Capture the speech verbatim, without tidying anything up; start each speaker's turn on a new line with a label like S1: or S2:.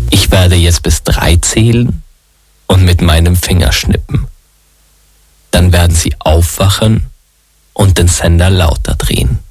S1: Ich werde jetzt bis drei zählen und mit meinem Finger schnippen. Dann werden Sie aufwachen und den Sender lauter drehen.